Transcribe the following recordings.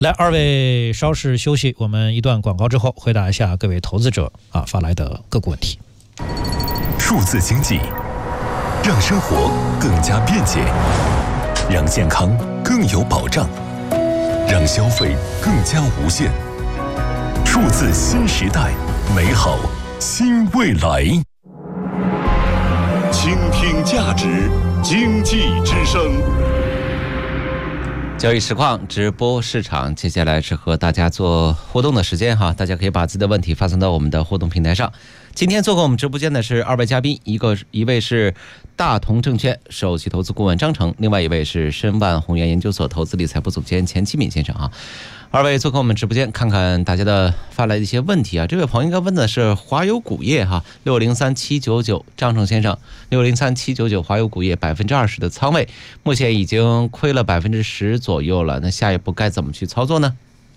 来，二位稍事休息，我们一段广告之后回答一下各位投资者发来的个股问题。 数字经济让生活更加便捷，让健康更有保障，让消费更加无限。数字新时代，美好新未来。倾听价值，经济之声。 交易实况直播市场，接下来是和大家做互动的时间哈，大家可以把自己的问题发送到我们的互动平台上。今天做客我们直播间的是二位嘉宾，一位是大同证券首席投资顾问张成，另外一位是申万宏源研究所投资理财部总监钱基敏先生啊。二位做客我们直播间，看看大家的发来的一些问题啊。这位朋友应该问的是华友钴业哈，603799张成先生，603799华友钴业20%的仓位，目前已经亏了10%左右了，那下一步该怎么去操作呢？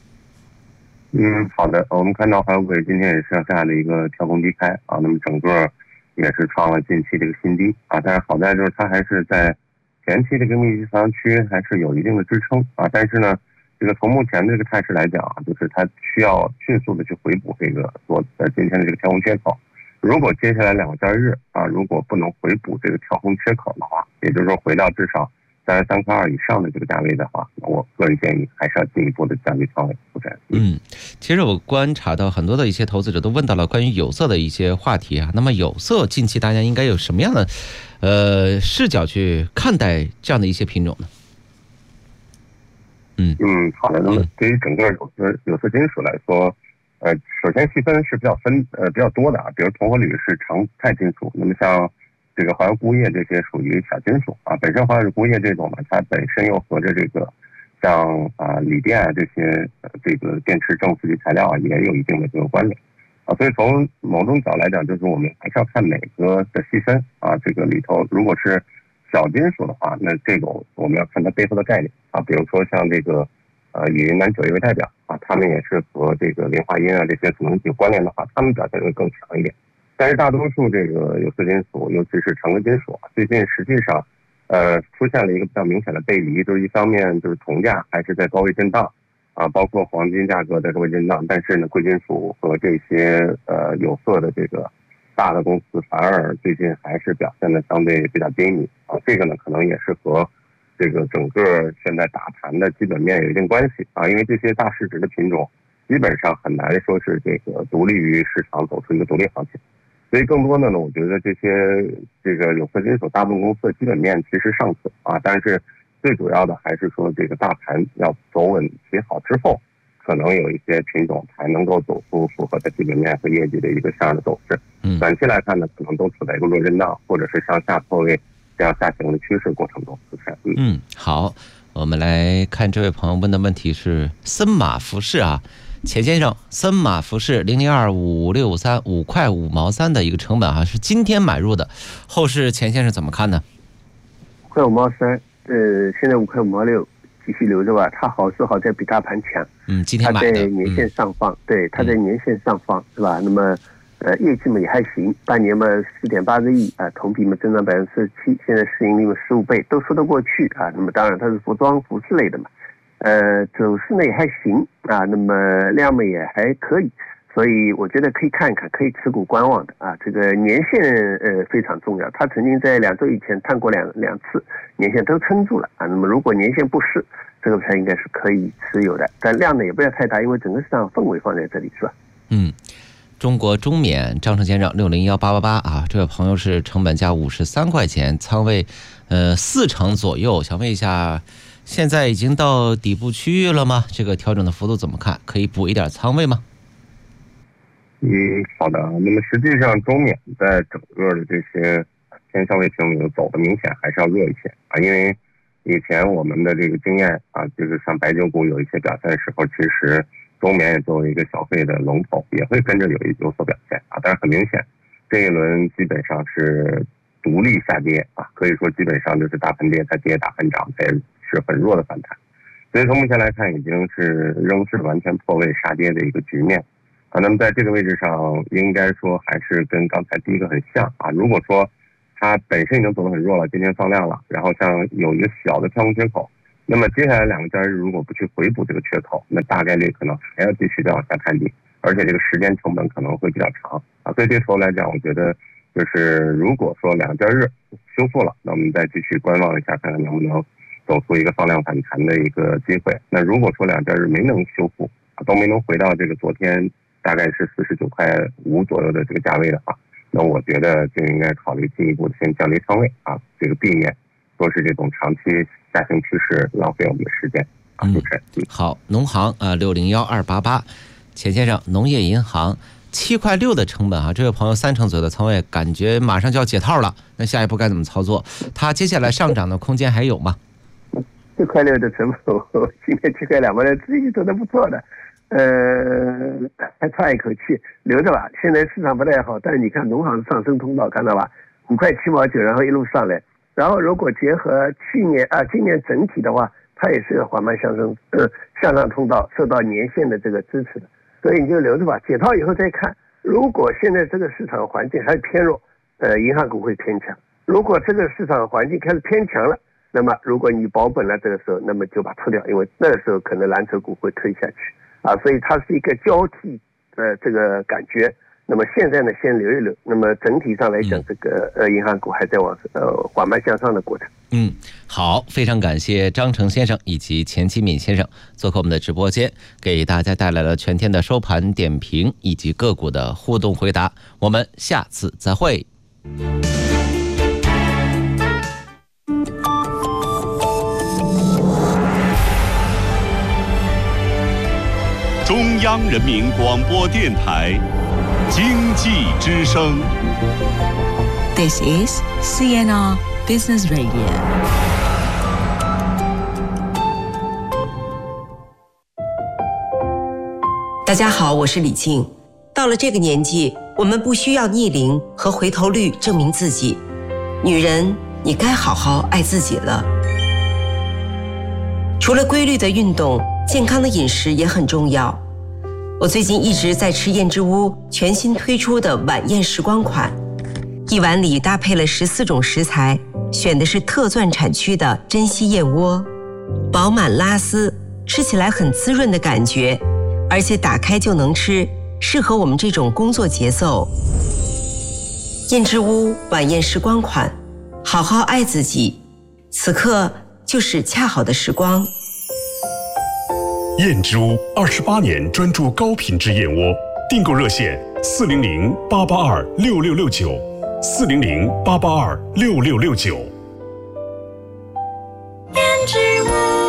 好的，我们看到华友钴今天也是向下的一个跳空低开啊，那么整个也是创了近期这个新低啊，但是好在就是它还是在前期这个密集仓区还是有一定的支撑啊，但是呢，这个从目前的这个态势来讲啊，就是它需要迅速的去回补这个今天的这个跳空缺口。如果接下来2个交易日啊，如果不能回补这个跳空缺口的话，也就是说回到至少33块2以上的这个价位的话，那我个人建议还是要进一步的降低仓位负债。 其实我观察到很多的一些投资者都问到了关于有色的一些话题啊。那么有色近期大家应该有什么样的视角去看待这样的一些品种呢？ 好的。那么对于整个有色金属来说，首先细分是比较多的啊，比如铜和铝是常态金属，那么像这个华友钴业这些属于小金属啊。本身华友钴业这种呢，它本身又和着这个像锂电啊这些这个电池正负极材料啊也有一定的这个关联啊。所以从某种角度来讲，就是我们还是要看每个的细分啊，这个里头如果是小金属的话，那这种我们要看它背后的概念啊，比如说像这个以云南酒业为代表啊，他们也是和这个磷化铟啊这些可能有关联的话，他们表现会更强一点。但是大多数这个有色金属，尤其是常规金属啊，最近实际上出现了一个比较明显的背离，就是一方面就是铜价还是在高位震荡啊，包括黄金价格在高位震荡，但是呢贵金属和这些有色的这个大的公司反而最近还是表现的相对比较低迷啊，这个呢可能也是和这个整个现在打盘的基本面有一定关系啊，因为这些大市值的品种基本上很难说是这个独立于市场走出一个独立行情，所以更多的呢，我觉得这个有色金属大部分公司的基本面其实尚可啊，但是最主要的还是说这个大盘要走稳企好之后，可能有一些品种才能够走出符合它基本面和业绩的一个向上的走势。短期来看呢，可能都处在一个弱震荡或者是向下破位这样下行的趋势过程中。 好，我们来看这位朋友问的问题是森马服饰啊，钱先生，森马服饰002563 5块5毛3的一个成本啊，是今天买入的，后市钱先生怎么看呢 ？5块5毛3，现在5块5毛6，继续留着吧。它好是好在比大盘强， 今天买的， 它在年线上方，对，它在年线上方，是吧？那么业绩嘛也还行，半年嘛4.8个亿啊，同比嘛增长47%，现在市盈率嘛15倍，都说得过去啊。那么当然它是服饰类的嘛，走势呢也还行啊，那么量嘛也还可以，所以我觉得可以看一看，可以持股观望的啊。这个年线非常重要，它曾经在2周以前探过两次，年线都撑住了啊。那么如果年线不失，这个盘应该是可以持有的，但量呢也不要太大，因为整个市场氛围放在这里，是吧？ 中国中免张成先生601888啊，这位朋友是成本价53块钱，仓位40%左右，想问一下，现在已经到底部区域了吗？这个调整的幅度怎么看？可以补一点仓位吗？ 好的。那么实际上中免在整个的这些偏消费品里走的明显还是要弱一些啊，因为以前我们的这个经验啊，就是像白酒股有一些表现的时候，其实中免也作为一个消费的龙头，也会跟着有所表现啊。但是很明显，这一轮基本上是独立下跌啊，可以说基本上就是大盘跌，它跌大盘涨，它也是很弱的反弹。所以从目前来看，已经是仍是完全破位杀跌的一个局面啊。那么在这个位置上，应该说还是跟刚才第一个很像啊。如果说它本身已经走得很弱了，今天放量了，然后像有一个小的跳空缺口， 那么接下来2个交易日如果不去回补这个缺口，那大概率可能还要继续再往下探底，而且这个时间成本可能会比较长啊。所以这时候来讲，我觉得就是如果说2个交易日修复了，那我们再继续观望一下，看看能不能走出一个放量反弹的一个机会。那如果说2个交易日没能修复，都没能回到这个昨天大概是49.5块左右的这个价位的话，那我觉得就应该考虑进一步的先降低仓位啊，这个避免说是这种长期下行趋势浪费我们的时间啊。 好，农行601288，钱先生，农业银行7.6块的成本啊，这位朋友30%左右的仓位，感觉马上就要解套了，那下一步该怎么操作？它接下来上涨的空间还有吗 ？7.6块的成本，今天7.2块，我的自己做的不错的，还差一口气，留着吧。现在市场不太好，但是你看农行上升通道，看到吧，5.7毛9，然后一路上来。然后如果结合今年整体的话，它也是缓慢向上通道，受到年线的这个支持的，所以你就留着吧，解套以后再看。如果现在这个市场环境还是偏弱，银行股会偏强；如果这个市场环境开始偏强了，那么如果你保本了，这个时候那么就把它出掉，因为那个时候可能蓝筹股会推下去啊，所以它是一个交替的这个感觉。那么现在呢，先留一留。那么整体上来讲，这个银行股还在往缓慢向上的过程。 好，非常感谢张成先生以及钱其敏先生做客我们的直播间，给大家带来了全天的收盘点评以及个股的互动回答。我们下次再会。 中央人民广播电台经济之声。 This is CNR Business Radio。 大家好，我是李静。到了这个年纪，我们不需要逆龄和回头率证明自己。女人，你该好好爱自己了。除了规律的运动，健康的饮食也很重要。我最近一直在吃燕之屋全新推出的晚宴时光款，一碗里搭配了14种食材，选的是特钻产区的珍稀燕窝，饱满拉丝，吃起来很滋润的感觉，而且打开就能吃，适合我们这种工作节奏。燕之屋晚宴时光款，好好爱自己，此刻就是恰好的时光。 燕之屋28年专注高品质燕窝，订购热线400-882-6669，400-882-6669。 燕之屋。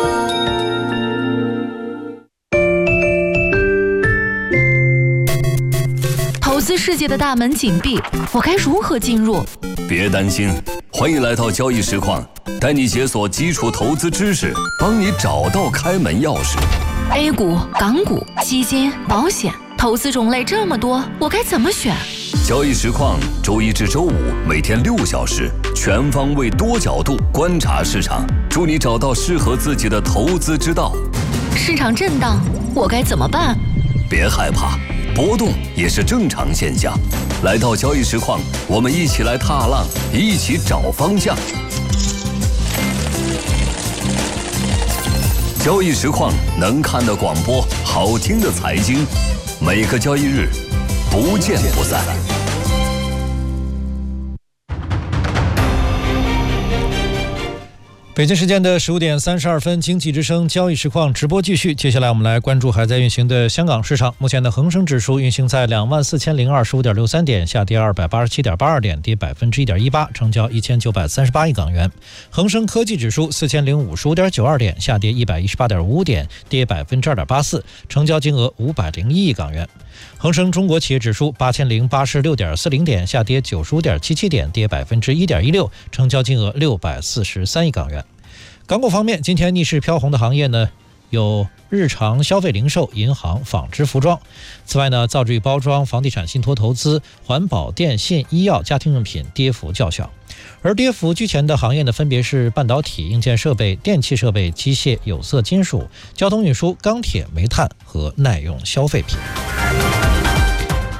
投资世界的大门紧闭，我该如何进入？ 别担心，欢迎来到交易实况，带你解锁基础投资知识，帮你找到开门钥匙。 A 股、港股、基金、保险，投资种类这么多，我该怎么选？ 交易实况周一至周五每天6小时，全方位多角度观察市场，助你找到适合自己的投资之道。 市场震荡，我该怎么办？ 别害怕，波动也是正常现象。来到交易实况，我们一起来踏浪，一起找方向。交易实况能看的广播，好听的财经，每个交易日不见不散。 北京时间的15点32分，经济之声交易实况直播继续。接下来我们来关注还在运行的香港市场。目前的恒生指数运行在24,025.63点，下跌287.82点，跌1.18%，成交1938亿港元。恒生科技指数4055.92点，下跌118.55点，跌2.84%，成交金额501亿港元。恒生中国企业指数8086.40点，下跌95.77点，跌1.16%，成交金额643亿港元。港股方面，今天逆势飘红的行业呢，有日常消费零售、银行、纺织服装。此外呢，造纸与包装、房地产信托投资、环保、电信、医药、家庭用品跌幅较小。而跌幅居前的行业呢，分别是半导体、硬件设备、电气设备、机械、有色金属、交通运输、钢铁、煤炭和耐用消费品。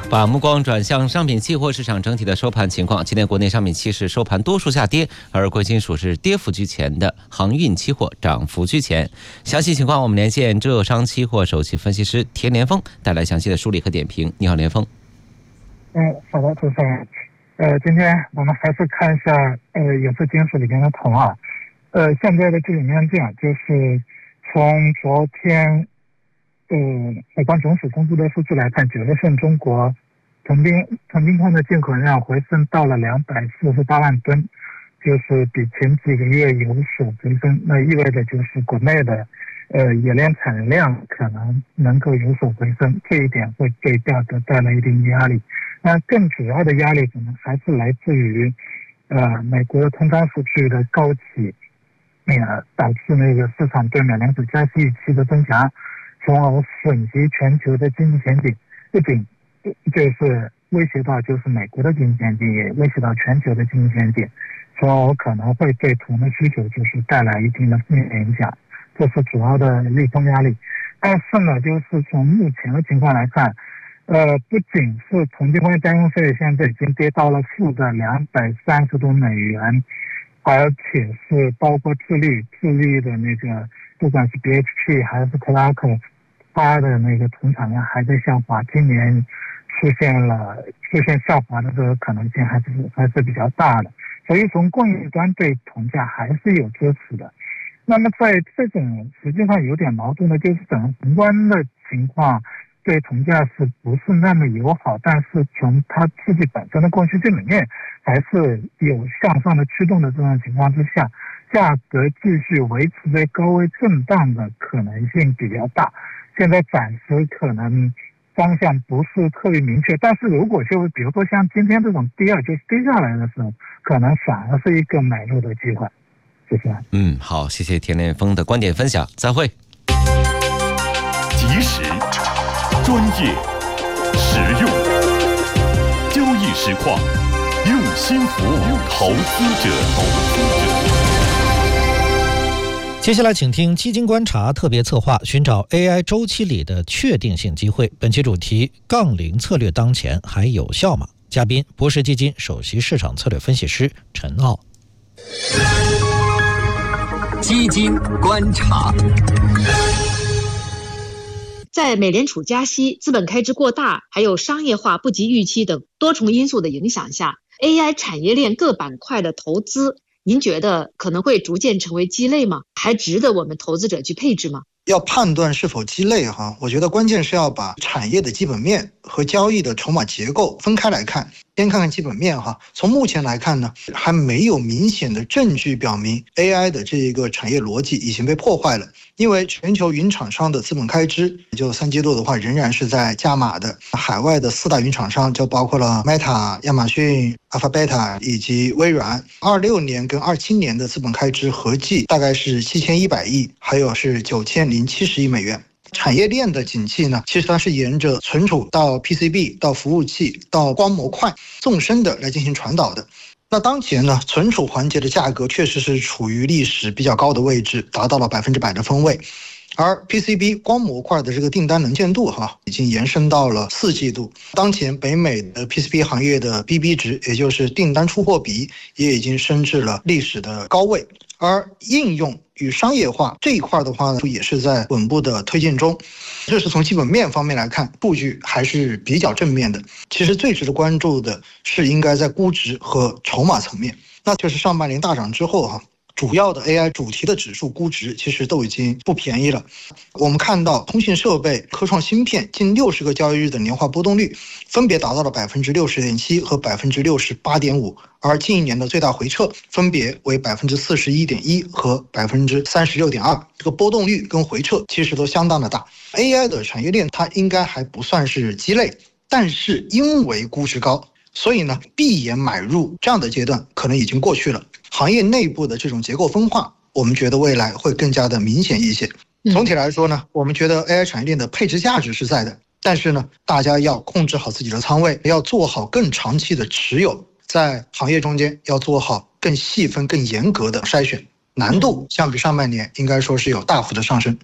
把目光转向商品期货市场整体的收盘情况。今天国内商品期市收盘多数下跌，而贵金属是跌幅居前的，航运期货涨幅居前。详细情况我们连线浙商期货首席分析师田连峰，带来详细的梳理和点评。你好，连峰。 好的，主持人。今天我们还是看一下有色金属里面的铜啊。现在的基本面这样，就是从昨天海关总署公布的数据来看，9月份中国铜锭矿的进口量回升到了248万吨，就是比前几个月有所回升。那意味着就是国内的冶炼产量可能够有所回升，这一点会对价格带来一定压力。那更主要的压力可能还是来自于美国的通胀数据的高企，导致那个市场对美联储加息预期的增强，从而损及全球的经济前景。不仅就是威胁到就是美国的经济前景，也威胁到全球的经济前景，从而可能会对铜的需求就是带来一定的负面影响，这是主要的利空压力。但是呢，就是从目前的情况来看，不仅是铜精会加工费现在已经跌到了负的230多美元，而且是包括智利的那个，不管是 BHP 还是 Clark， 它的那个铜产量还在下滑，今年出现下滑的这个可能性还是比较大的，所以从供应端对铜价还是有支持的。那么在这种实际上有点矛盾的，就是整个宏观的情况对铜价是不是那么友好，但是从它自己本身的供需基本面还是有向上的驱动的这种情况之下，价格继续维持在高位震荡的可能性比较大。现在暂时可能方向不是特别明确，但是如果就比如说像今天这种就是跌下来的时候，可能反而是一个买入的机会。谢谢。 好，谢谢田连峰的观点分享，再会。 及时、专业、实用，交易实况，用心服务投资者。 接下来请听基金观察特别策划，寻找 AI 周期里的确定性机会。本期主题：杠铃策略当前还有效吗？嘉宾：博时基金首席市场策略分析师陈傲。 基金观察。 在美联储加息、资本开支过大，还有商业化不及预期等多重因素的影响下， AI 产业链各板块的投资，您觉得可能会逐渐成为鸡肋吗？还值得我们投资者去配置吗？ 要判断是否鸡肋我觉得关键是要把产业的基本面和交易的筹码结构分开来看。先看看基本面从目前来看呢，还没有明显的证据表明 AI 的这一个产业逻辑已经被破坏了。因为全球云厂商的资本开支，就3季度的话仍然是在加码的。海外的4大云厂商就包括了 Meta、亚马逊、Alphabet 以及微软，26年跟27年的资本开支合计大概是7100亿，还有是9070亿美元。产业链的景气呢，其实它是沿着存储到 PCB 到服务器到光模块纵深的来进行传导的。那当前呢，存储环节的价格确实是处于历史比较高的位置，达到了100%的分位。而 PCB 光模块的这个订单能见度已经延伸到了4季度。当前北美的 PCB 行业的 BB 值，也就是订单出货比，也已经升至了历史的高位。而应用与商业化这一块的话呢，也是在稳步的推进中。这是从基本面方面来看，数据还是比较正面的。其实最值得关注的是应该在估值和筹码层面。那就是上半年大涨之后主要的 AI 主题的指数估值其实都已经不便宜了。我们看到通信设备、科创芯片近60个交易日的年化波动率分别达到了 60.7% 和 68.5%， 而近一年的最大回撤分别为 41.1% 和 36.2%。这个波动率跟回撤其实都相当的大。AI 的产业链它应该还不算是鸡肋，但是因为估值高，所以呢，闭眼买入这样的阶段可能已经过去了。行业内部的这种结构分化，我们觉得未来会更加的明显一些。总体来说呢，我们觉得 AI 产业链的配置价值是在的，但是呢，大家要控制好自己的仓位，要做好更长期的持有，在行业中间要做好更细分、更严格的筛选，难度相比上半年应该说是有大幅的上升。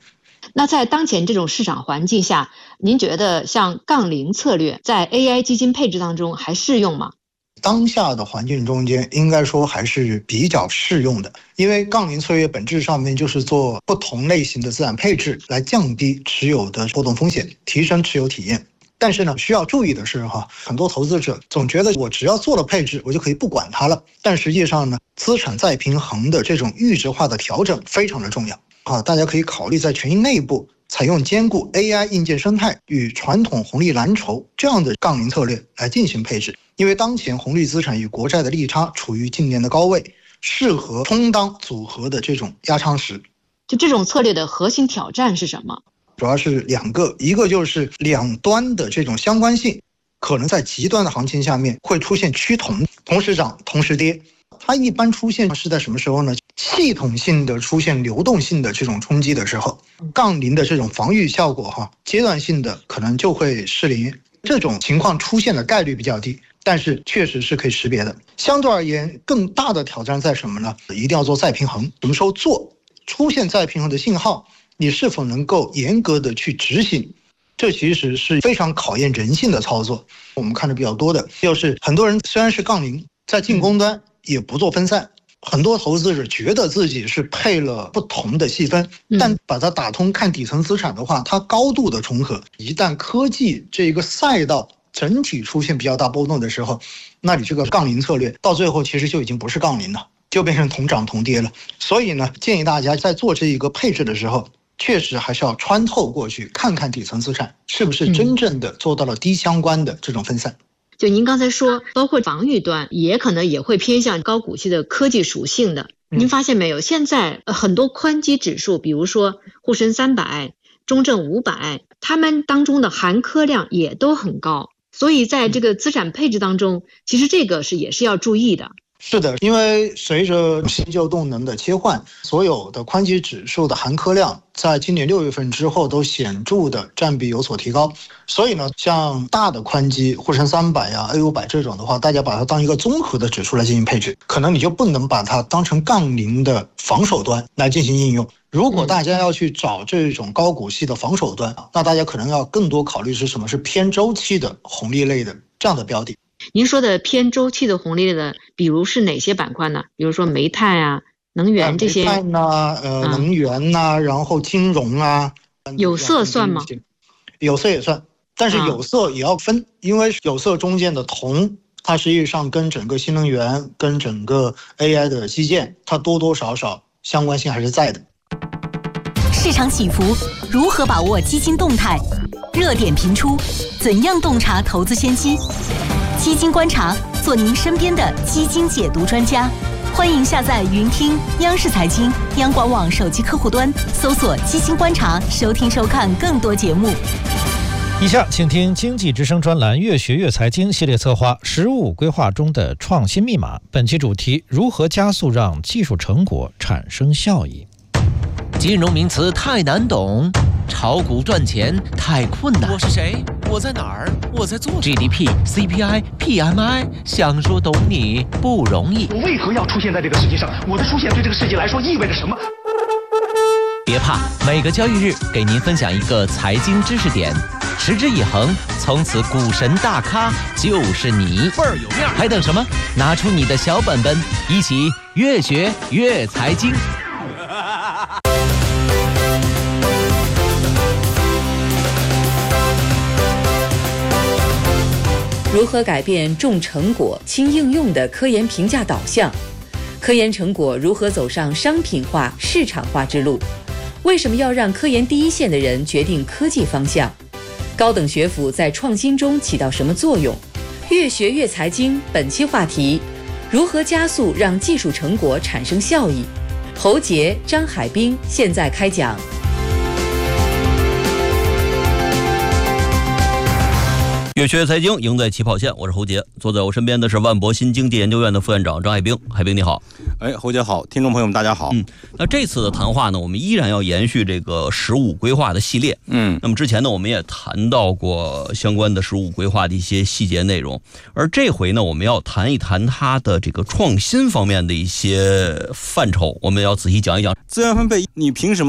那在当前这种市场环境下，您觉得像杠铃策略在 AI 基金配置当中还适用吗？ 当下的环境中间应该说还是比较适用的，因为杠铃策略本质上面就是做不同类型的资产配置，来降低持有的波动风险，提升持有体验。但是呢，需要注意的是很多投资者总觉得我只要做了配置，我就可以不管它了。但实际上呢，资产再平衡的这种预值化的调整非常的重要大家可以考虑在权益内部采用兼顾 AI 硬件生态与传统红利蓝筹这样的杠铃策略来进行配置，因为当前红利资产与国债的利差处于近年的高位，适合充当组合的这种压舱石。 就这种策略的核心挑战是什么？ 主要是两个，一个就是两端的这种相关性，可能在极端的行情下面会出现趋同，同时涨同时跌。它一般出现是在什么时候呢？系统性的出现流动性的这种冲击的时候，杠铃的这种防御效果阶段性的可能就会失灵。这种情况出现的概率比较低，但是确实是可以识别的。相对而言，更大的挑战在什么呢？一定要做再平衡。什么时候做？出现再平衡的信号，你是否能够严格的去执行？这其实是非常考验人性的操作。我们看的比较多的就是很多人虽然是杠铃，在进攻端也不做分散，很多投资者觉得自己是配了不同的细分，但把它打通看底层资产的话，它高度的重合。一旦科技这一个赛道整体出现比较大波动的时候，那你这个杠铃策略到最后其实就已经不是杠铃了，就变成同涨同跌了。所以呢，建议大家在做这一个配置的时候，确实还是要穿透过去看看底层资产是不是真正的做到了低相关的这种分散。 就您刚才说，包括防御端也可能也会偏向高股息的科技属性的。您发现没有？现在很多宽基指数，比如说沪深300、中证500，它们当中的含科量也都很高。所以在这个资产配置当中，其实这个也是要注意的。 是的，因为随着新旧动能的切换，所有的宽基指数的含科量在今年6月份之后都显著的占比有所提高。所以呢，像大的宽基沪深300呀、A500这种的话，大家把它当一个综合的指数来进行配置，可能你就不能把它当成杠铃的防守端来进行应用。如果大家要去找这种高股息的防守端，那大家可能要更多考虑是什么是偏周期的红利类的这样的标的。 您说的偏周期的红利类的，比如是哪些板块呢？比如说煤炭啊、能源这些。 煤炭啊，能源啊，然后金融啊。 有色算吗？ 有色也算，但是有色也要分，因为有色中间的铜，它实际上跟整个新能源、跟整个 AI 的基建，它多多少少相关性还是在的。 市场起伏，如何把握基金动态？热点频出，怎样洞察投资先机？基金观察，做您身边的基金解读专家。欢迎下载云听央视财经、央广网手机客户端，搜索基金观察，收听收看更多节目。 以下请听经济之声专栏越学越财经系列策划15规划中的创新密码。本期主题：如何加速让技术成果产生效益。 金融名词太难懂，炒股赚钱太困难。我是谁？我在哪儿？我在做 GDP、CPI、PMI， 想说懂你不容易。 我为何要出现在这个世界上？我的出现对这个世界来说意味着什么？ 别怕，每个交易日给您分享一个财经知识点，持之以恒，从此股神大咖就是你，倍儿有面。还等什么？拿出你的小本本，一起越学越财经。 如何改变重成果轻应用的科研评价导向？科研成果如何走上商品化、市场化之路？为什么要让科研第一线的人决定科技方向？高等学府在创新中起到什么作用？越学越财经本期话题：如何加速让技术成果产生效益？侯杰、张海滨现在开讲。 越学财经，赢在起跑线。我是侯杰，坐在我身边的是万博新经济研究院的副院长张海滨。海滨你好。 侯杰好，听众朋友们大家好。 那这次的谈话呢，我们依然要延续这个15规划的系列。那么之前呢，我们也谈到过相关的15规划的一些细节内容，而这回呢，我们要谈一谈它的这个创新方面的一些范畴，我们要仔细讲一讲。 资源分配，你凭什么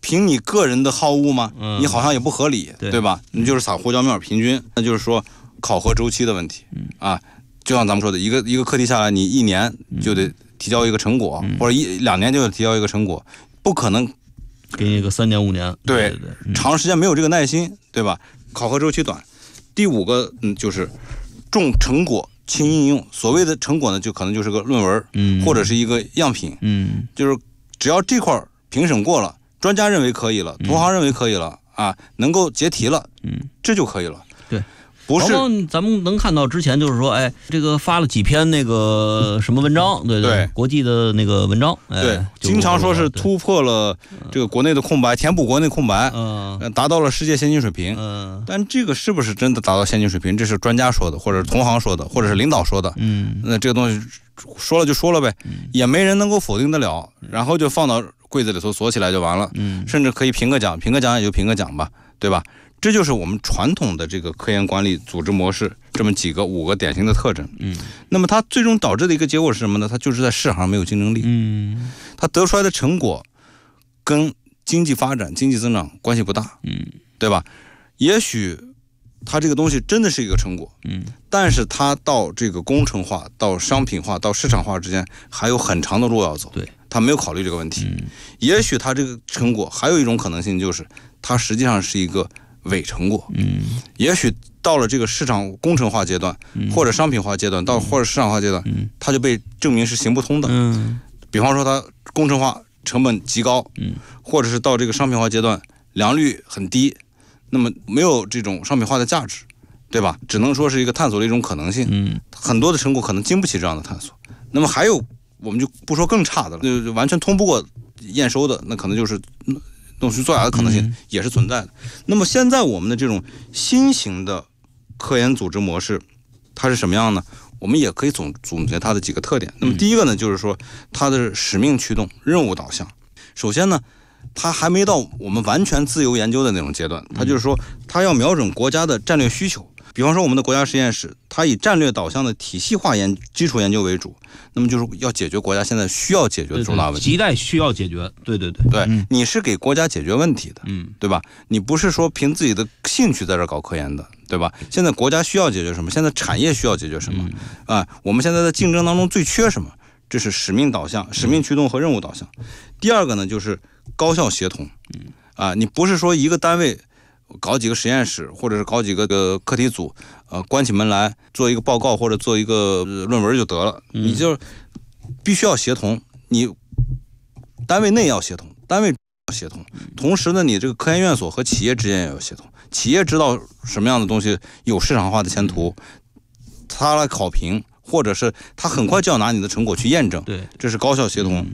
凭你个人的好恶吗？你好像也不合理，对吧？你就是撒胡椒面平均，那就是说考核周期的问题啊。就像咱们说的，一个课题下来，你1年就得提交一个成果，或者2年就得提交一个成果，不可能给你个3年5年， 对，长时间没有这个耐心，对吧？考核周期短。第5个就是重成果轻应用。所谓的成果呢，就可能就是个论文，或者是一个样品，就是只要这块评审过了，专家认为可以了，同行认为可以了啊，能够结题了，这就可以了。 对。 不是， 咱们能看到之前就是说，哎，这个发了几篇那个什么文章，对，国际的那个文章， 对，经常说是突破了这个国内的空白，填补国内空白，达到了世界先进水平，但这个是不是真的达到先进水平，这是专家说的，或者是同行说的，或者是领导说的，那这个东西说了就说了呗，也没人能够否定得了，然后就放到柜子里头锁起来就完了，甚至可以评个奖，评个奖也就评个奖吧，对吧？这就是我们传统的这个科研管理组织模式这么5个典型的特征。那么它最终导致的一个结果是什么呢？它就是在市场上没有竞争力。它得出来的成果跟经济发展、经济增长关系不大。对吧？也许它这个东西真的是一个成果，但是它到这个工程化、到商品化、到市场化之间还有很长的路要走。 对， 它没有考虑这个问题。也许它这个成果还有一种可能性，就是它实际上是一个伪成果，也许到了这个市场工程化阶段，或者商品化阶段，或者市场化阶段，它就被证明是行不通的。比方说它工程化成本极高，或者是到这个商品化阶段良率很低，那么没有这种商品化的价值，对吧？只能说是一个探索的一种可能性。很多的成果可能经不起这样的探索。那么还有，我们就不说更差的了，就完全通不过验收的，那可能就是弄虚作假的可能性也是存在的。那么现在我们的这种新型的科研组织模式，它是什么样呢？我们也可以总结它的几个特点。那么第一个呢，就是说它的使命驱动、任务导向。首先呢，它还没到我们完全自由研究的那种阶段，它就是说它要瞄准国家的战略需求。比方说我们的国家实验室，它以战略导向的体系化基础研究为主，那么就是要解决国家现在需要解决的重大问题， 亟待需要解决。对， 你是给国家解决问题的，对吧？你不是说凭自己的兴趣在这搞科研的，对吧？现在国家需要解决什么？现在产业需要解决什么？我们现在在竞争当中最缺什么？这是使命导向、使命驱动和任务导向。第二个呢，就是高效协同。你不是说一个单位搞几个实验室，或者是搞几个课题组，关起门来做一个报告或者做一个论文就得了，你就必须要协同，你单位内要协同，单位要协同，同时呢，你这个科研院所和企业之间也要协同，企业知道什么样的东西有市场化的前途，他来考评，或者是他很快就要拿你的成果去验证， 对， 这是高效协同。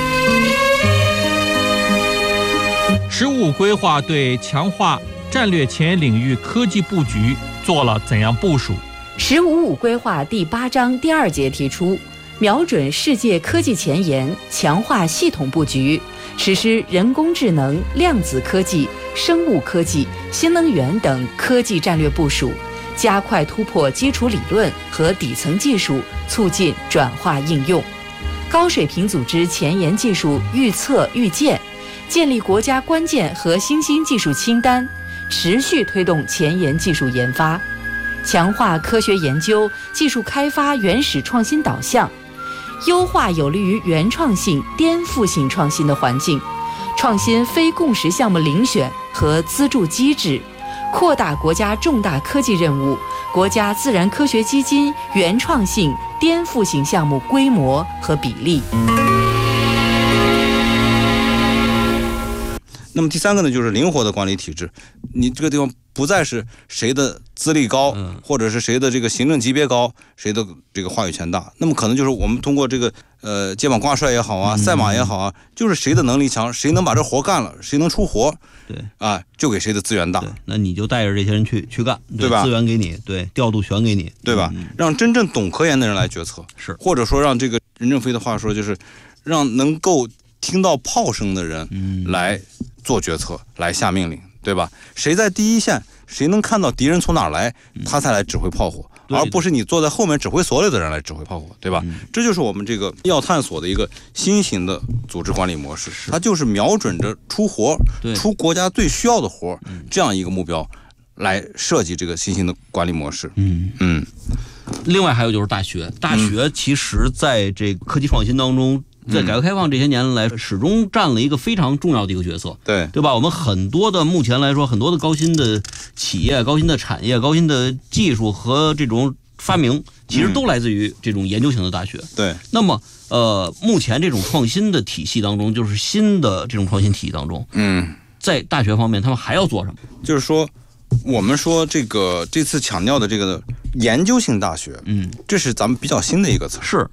15规划对强化战略前沿领域科技布局做了怎样部署 ？15规划第8章第2节提出，瞄准世界科技前沿，强化系统布局，实施人工智能、量子科技、生物科技、新能源等科技战略部署，加快突破基础理论和底层技术，促进转化应用。高水平组织前沿技术预测预见，建立国家关键和新兴技术清单，持续推动前沿技术研发，强化科学研究、技术开发原始创新导向，优化有利于原创性、颠覆性创新的环境，创新非共识项目遴选和资助机制，扩大国家重大科技任务、国家自然科学基金原创性、颠覆性项目规模和比例。 那么第3个呢，就是灵活的管理体制。你这个地方不再是谁的资历高，或者是谁的这个行政级别高，谁的这个话语权大。那么可能就是我们通过这个接榜挂帅也好啊，赛马也好啊，就是谁的能力强，谁能把这活干了，谁能出活， 对就给谁的资源大。 那你就带着这些人去干， 对吧？ 资源给你，对，调度权给你， 对吧？让真正懂科研的人来决策， 是， 或者说让这个任正非的话说，就是让能够听到炮声的人来做决策，来下命令，对吧？谁在第一线，谁能看到敌人从哪儿来，他才来指挥炮火， 而不是你坐在后面指挥所有的人来指挥炮火，对吧？这就是我们这个要探索的一个新型的组织管理模式，它就是瞄准着出活、出国家最需要的活这样一个目标来设计这个新型的管理模式。 另外还有就是大学其实在这个科技创新当中，在改革开放这些年来，始终占了一个非常重要的一个角色，对吧？我们很多的目前来说，很多的高新的企业、高新的产业、高新的技术和这种发明，其实都来自于这种研究型的大学。 对， 那么目前这种创新的体系当中，就是新的这种创新体系当中，在大学方面，他们还要做什么？ 就是说，我们说这次强调的这个研究性大学，这是咱们比较新的一个词。 是。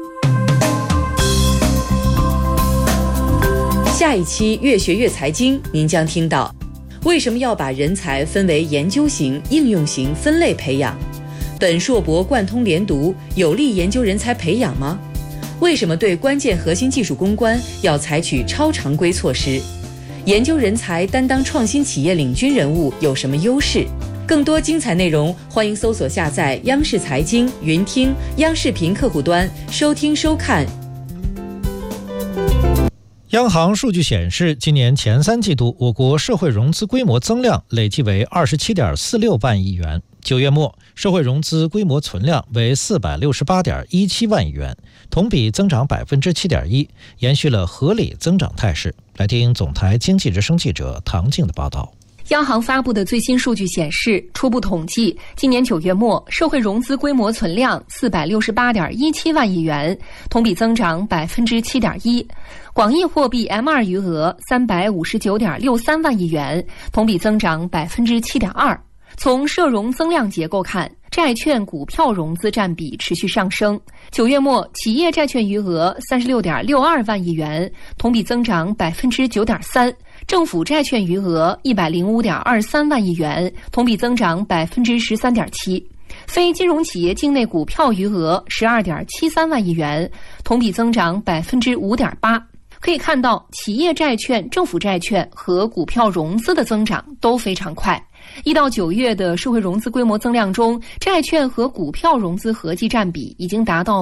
下一期越学越财经，您将听到为什么要把人才分为研究型、应用型分类培养？本硕博贯通连读，有利研究人才培养吗？为什么对关键核心技术攻关要采取超常规措施？研究人才担当创新企业领军人物有什么优势？更多精彩内容，欢迎搜索下载央视财经、云听、央视频客户端收听收看。 央行数据显示，今年前3季度，我国社会融资规模增量累计为 27.46 万亿元。9月末，社会融资规模存量为 468.17 万亿元，同比增长 7.1%， 延续了合理增长态势。来听总台经济之声记者唐静的报道。 央行发布的最新数据显示，初步统计，今年9月末，社会融资规模存量 468.17 万亿元，同比增长 7.1%。广义货币 M2 余额 359.63 万亿元，同比增长 7.2%。从社融增量结构看，债券、股票融资占比持续上升。9月末，企业债券余额 36.62 万亿元，同比增长 9.3%。政府债券余额 105.23 万亿元，同比增长 13.7%。非金融企业境内股票余额 12.73 万亿元，同比增长 5.8%。可以看到，企业债券、政府债券和股票融资的增长都非常快。1到9月的社会融资规模增量中，债券和股票融资合计占比已经达到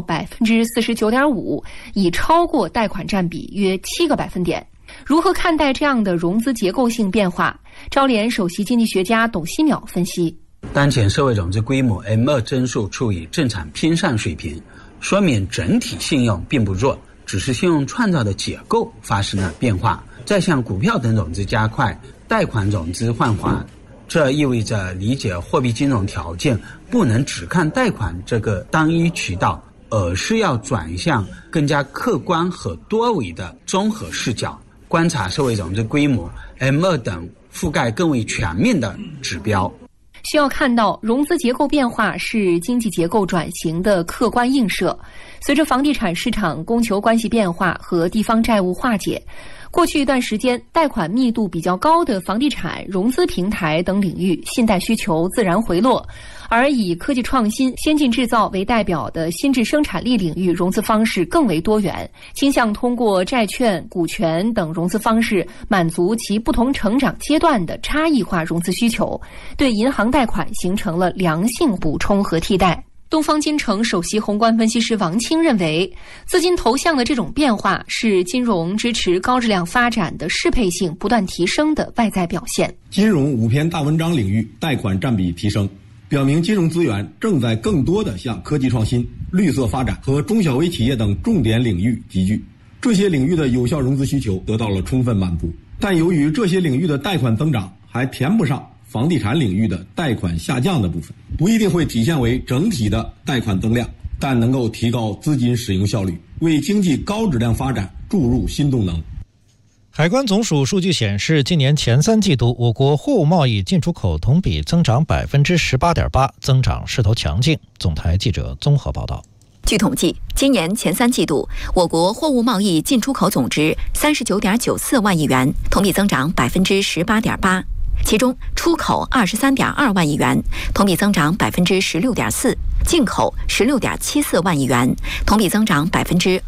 49.5%， 已超过贷款占比约7个百分点。如何看待这样的融资结构性变化？招联首席经济学家董希淼分析， 当前社会融资规模 M2 增速处于正常偏上水平，说明整体信用并不弱，只是信用创造的结构发生了变化。再向股票等融资加快，贷款融资换缓，这意味着理解货币金融条件不能只看贷款这个单一渠道，而是要转向更加客观和多维的综合视角，观察社会融资规模 M2 等覆盖更为全面的指标。 需要看到，融资结构变化是经济结构转型的客观映射。随着房地产市场供求关系变化和地方债务化解，过去一段时间，贷款密度比较高的房地产、融资平台等领域信贷需求自然回落，而以科技创新、先进制造为代表的新质生产力领域融资方式更为多元，倾向通过债券、股权等融资方式满足其不同成长阶段的差异化融资需求，对银行贷款形成了良性补充和替代。东方金城首席宏观分析师王清认为，资金投向的这种变化是金融支持高质量发展的适配性不断提升的外在表现。 金融5篇大文章领域贷款占比提升，表明金融资源正在更多地向科技创新、绿色发展和中小微企业等重点领域集聚。这些领域的有效融资需求得到了充分满足，但由于这些领域的贷款增长还填不上房地产领域的贷款下降的部分，不一定会体现为整体的贷款增量，但能够提高资金使用效率，为经济高质量发展注入新动能。 海关总署数据显示，今年前3季度，我国货物贸易进出口同比增长 18.8%， 增长势头强劲。总台记者综合报道。 据统计，今年前3季度，我国货物贸易进出口总值 39.94 万亿元，同比增长 18.8%。其中出口 23.2 万亿元，同比增长 16.4%， 进口 16.74 万亿元，同比增长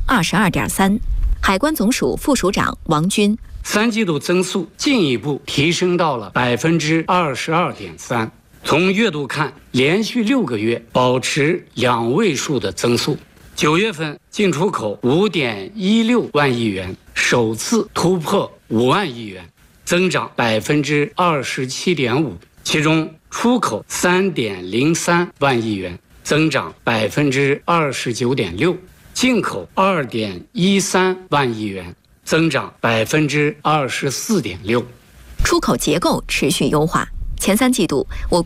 22.3%。海关总署副署长王军 ，3季度增速进一步提升到了 22.3%， 从月度看，连续6个月保持2位数的增速。9月份进出口5.16万亿元，首次突破5万亿元，增长27.5%。其中出口3.03万亿元，增长29.6%；进口2.13万亿元，增长24.6%。 出口结构持续优化。前3季度，我国